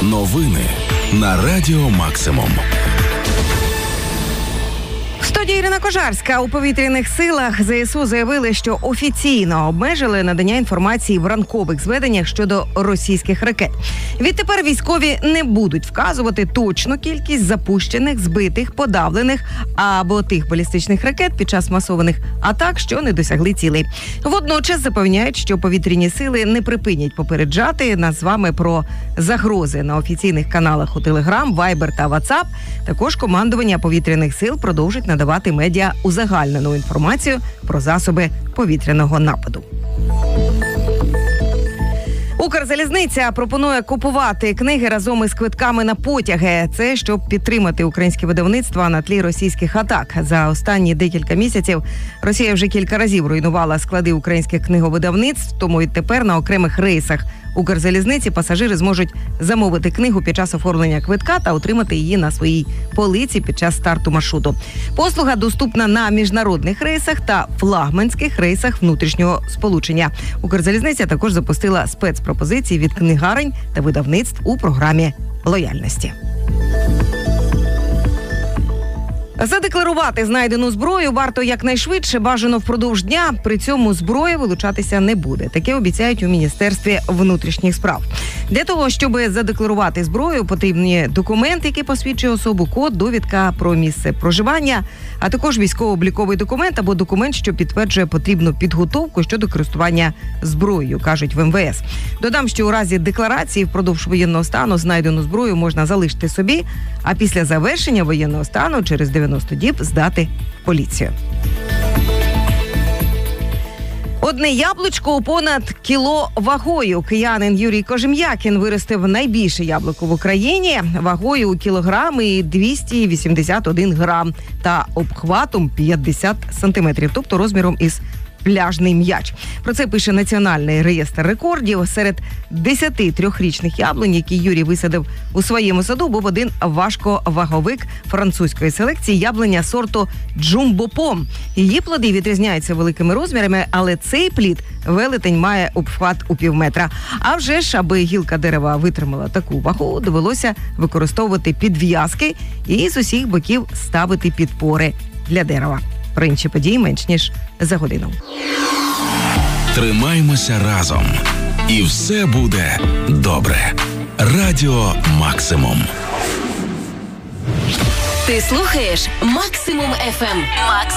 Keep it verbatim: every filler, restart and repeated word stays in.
Новини на Радіо Максимум. В студії Ірина Кожарська. У повітряних силах ЗСУ заявили, що офіційно обмежили надання інформації в ранкових зведеннях щодо російських ракет. Відтепер військові не будуть вказувати точну кількість запущених, збитих, подавлених або тих балістичних ракет під час масованих атак, що не досягли цілей. Водночас запевняють, що повітряні сили не припинять попереджати нас з вами про загрози на офіційних каналах у Телеграм, Вайбер та Ватсап. Також командування повітряних сил продовжить надавати медіа узагальнену інформацію про засоби повітряного нападу. Укрзалізниця пропонує купувати книги разом із квитками на потяги. Це щоб підтримати українське видавництво на тлі російських атак. За останні декілька місяців Росія вже кілька разів руйнувала склади українських книговидавництв, тому і тепер на окремих рейсах Укрзалізниці пасажири зможуть замовити книгу під час оформлення квитка та отримати її на своїй полиці під час старту маршруту. Послуга доступна на міжнародних рейсах та флагманських рейсах внутрішнього сполучення. Укрзалізниця також запустила спецпропозиції від книгарень та видавництв у програмі лояльності. Задекларувати знайдену зброю варто якнайшвидше, бажано впродовж дня. При цьому зброя вилучатися не буде. Таке обіцяють у Міністерстві внутрішніх справ. Для того, щоб задекларувати зброю, потрібні документ, який посвідчує особу, код, довідка про місце проживання, а також військово-обліковий документ або документ, що підтверджує потрібну підготовку щодо користування зброєю, кажуть в ем ве ес. Додам, що у разі декларації впродовж воєнного стану знайдену зброю можна залишити собі, а після завершення воєнного стану через дев'яносто діб здати в поліцію. Одне яблучко у понад кіло вагою. Киянин Юрій Кожем'якін виростив найбільше яблуко в Україні вагою у кілограм і двісті вісімдесят один грам та обхватом п'ятдесят сантиметрів, тобто розміром із пляжний м'яч. Про це пише Національний реєстр рекордів. Серед десяти трьохрічних яблунь, які Юрій висадив у своєму саду, був один важковаговик французької селекції яблуня сорту Джумбопом. Її плоди відрізняються великими розмірами, але цей плід велетень має обхват у півметра. А вже ж, аби гілка дерева витримала таку вагу, довелося використовувати підв'язки і з усіх боків ставити підпори для дерева. Про інші події менш ніж за годину. Тримаймося разом. І все буде добре. Радіо Максимум. Ти слухаєш Максимум еф ем. Макс.